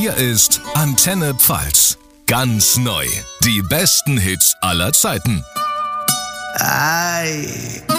Hier ist Antenne Pfalz. Ganz neu. Die besten Hits aller Zeiten. Ei.